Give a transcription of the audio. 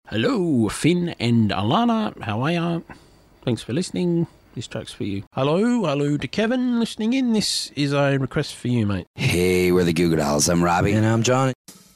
Hello, Finn and Alana. How are ya? Thanks for listening. This track's for you. Hello to Kevin listening in. This is a request for you, mate. Hey, we're the Goo Goo Dolls. I'm Robbie. And I'm Johnny.